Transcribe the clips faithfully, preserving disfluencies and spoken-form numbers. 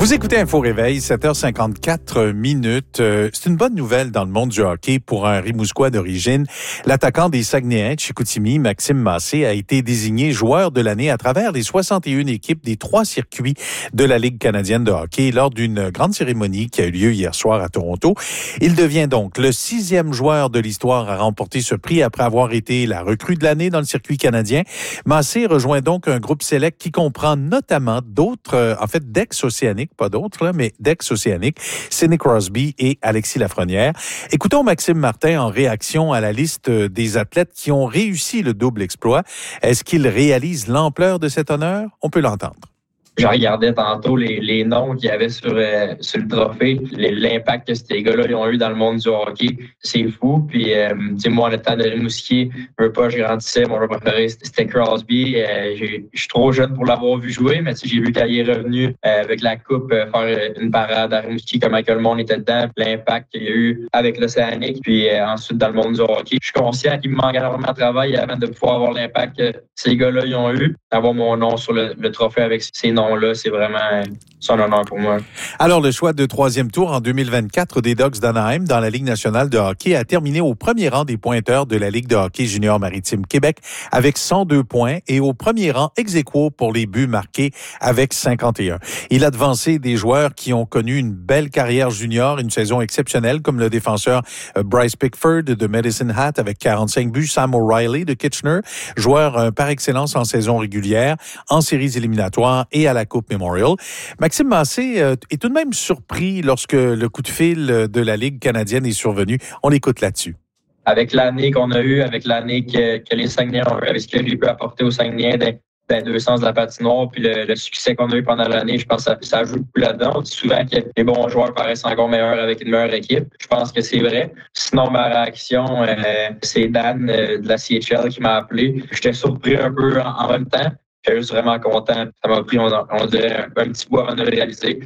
Vous écoutez Info Réveil, sept heures cinquante-quatre minutes. Euh, c'est une bonne nouvelle dans le monde du hockey pour un Rimouskois d'origine. L'attaquant des Saguenayens de Chicoutimi, Maxime Massé, a été désigné joueur de l'année à travers les soixante et une équipes des trois circuits de la Ligue canadienne de hockey lors d'une grande cérémonie qui a eu lieu hier soir à Toronto. Il devient donc le sixième joueur de l'histoire à remporter ce prix après avoir été la recrue de l'année dans le circuit canadien. Massé rejoint donc un groupe sélect qui comprend notamment d'autres, euh, en fait, d'ex-océaniques, pas d'autres, là, mais d'ex-océaniques, Sidney Crosby et Alexis Lafrenière. Écoutons Maxime Martin en réaction à la liste des athlètes qui ont réussi le double exploit. Est-ce qu'il réalise l'ampleur de cet honneur? On peut l'entendre. Je regardais tantôt les, les noms qu'il y avait sur, euh, sur le trophée, les, l'impact que ces gars-là ils ont eu dans le monde du hockey, c'est fou. Puis, euh, tu sais, moi, en étant de Rimouski, je veux pas, je grandissais, mon joueur préféré, c'était Crosby. Euh, j'ai, je suis trop jeune pour l'avoir vu jouer, mais tu sais, j'ai vu quand il est revenu euh, avec la coupe euh, faire une parade à Rimouski, comment que le monde était dedans, l'impact qu'il y a eu avec l'Océanique, puis euh, ensuite dans le monde du hockey. Je suis conscient qu'il me manque énormément de travail avant de pouvoir avoir l'impact que ces gars-là ils ont eu. Avoir mon nom sur le, le trophée avec ces noms là, c'est vraiment son honneur pour moi. Alors, le choix de troisième tour en deux mille vingt-quatre des Ducks d'Anaheim dans la Ligue nationale de hockey a terminé au premier rang des pointeurs de la Ligue de hockey junior maritime Québec avec cent deux points et au premier rang ex aequo pour les buts marqués avec cinquante et un. Il a devancé des joueurs qui ont connu une belle carrière junior, une saison exceptionnelle comme le défenseur Bryce Pickford de Medicine Hat avec quarante-cinq buts, Sam O'Reilly de Kitchener, joueur par excellence en saison régulière, en séries éliminatoires et à la Coupe Memorial. Maxime Massé euh, est tout de même surpris lorsque le coup de fil de la Ligue canadienne est survenu. On l'écoute là-dessus. Avec l'année qu'on a eue, avec l'année que, que les Saguenayens ont eu, avec ce que j'ai pu apporter aux Saguenayens dans, dans les deux sens de la patinoire, puis le, le succès qu'on a eu pendant l'année, je pense que ça, ça joue beaucoup là-dedans. On dit souvent que les bons joueurs paraissent encore meilleurs avec une meilleure équipe. Je pense que c'est vrai. Sinon, ma réaction, euh, c'est Dan euh, de la C H L qui m'a appelé. J'étais surpris un peu en, en même temps. Je suis vraiment content. Ça m'a pris, on, on dirait, un, un petit bout avant de le réaliser.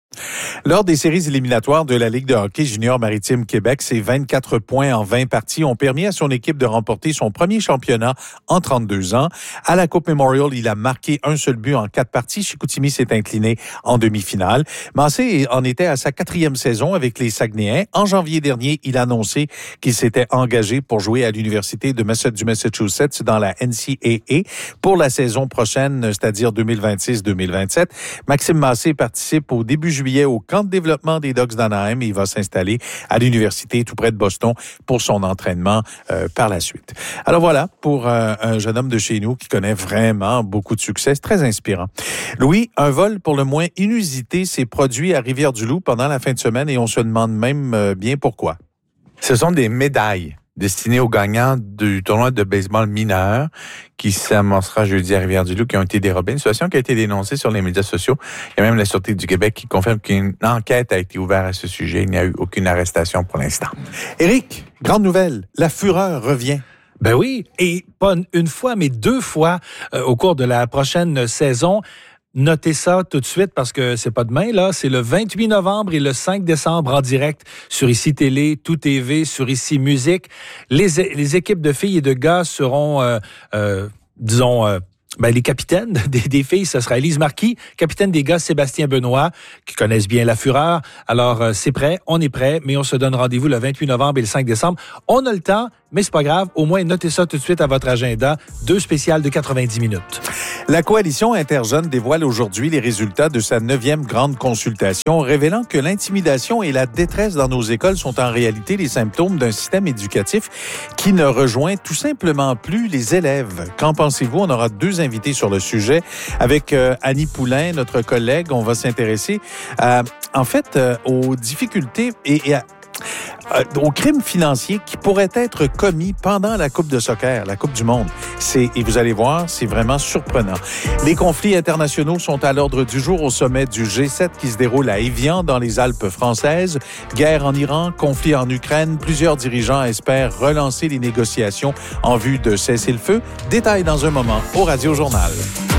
Lors des séries éliminatoires de la Ligue de hockey junior maritime Québec, ses vingt-quatre points en vingt parties ont permis à son équipe de remporter son premier championnat en trente-deux ans. À la Coupe Memorial, il a marqué un seul but en quatre parties. Chicoutimi s'est incliné en demi-finale. Massé en était à sa quatrième saison avec les Saguenayens. En janvier dernier, il a annoncé qu'il s'était engagé pour jouer à l'Université de Mass- du Massachusetts dans la N C A A pour la saison prochaine, c'est-à-dire deux mille vingt-six deux mille vingt-sept. Maxime Massé participe au début juillet au camp de développement des Ducks d'Anaheim et il va s'installer à l'université tout près de Boston pour son entraînement euh, par la suite. Alors voilà, pour euh, un jeune homme de chez nous qui connaît vraiment beaucoup de succès, c'est très inspirant. Louis, un vol pour le moins inusité s'est produit à Rivière-du-Loup pendant la fin de semaine et on se demande même euh, bien pourquoi. Ce sont des médailles destinées aux gagnants du tournoi de baseball mineur qui s'amorcera jeudi à Rivière-du-Loup, qui ont été dérobées. Une situation qui a été dénoncée sur les médias sociaux. Il y a même la Sûreté du Québec qui confirme qu'une enquête a été ouverte à ce sujet. Il n'y a eu aucune arrestation pour l'instant. Éric, grande nouvelle, la fureur revient. Ben oui, et pas une fois, mais deux fois euh, au cours de la prochaine saison. Notez ça tout de suite parce que c'est pas demain, là. C'est le vingt-huit novembre et le cinq décembre en direct sur Ici Télé, Tout T V, sur Ici Musique. Les, les équipes de filles et de gars seront, euh, euh, disons... Euh, Ben, les capitaines des, des filles, ce sera Élise Marquis, capitaine des gars Sébastien Benoît, qui connaissent bien la fureur. Alors, euh, c'est prêt, on est prêt, mais on se donne rendez-vous le vingt-huit novembre et le cinq décembre. On a le temps, mais c'est pas grave. Au moins, notez ça tout de suite à votre agenda. Deux spéciales de quatre-vingt-dix minutes. La Coalition Interjeunes dévoile aujourd'hui les résultats de sa neuvième grande consultation, révélant que l'intimidation et la détresse dans nos écoles sont en réalité les symptômes d'un système éducatif qui ne rejoint tout simplement plus les élèves. Qu'en pensez-vous? On aura deux invités sur le sujet. Avec euh, Annie Poulain, notre collègue, on va s'intéresser à, en fait, euh, aux difficultés et, et à Euh, aux crimes financiers qui pourraient être commis pendant la Coupe de soccer, la Coupe du monde. C'est, et vous allez voir, c'est vraiment surprenant. Les conflits internationaux sont à l'ordre du jour au sommet du G sept qui se déroule à Évian, dans les Alpes françaises. Guerre en Iran, conflit en Ukraine. Plusieurs dirigeants espèrent relancer les négociations en vue de cesser le feu. Détails dans un moment au Radio Journal.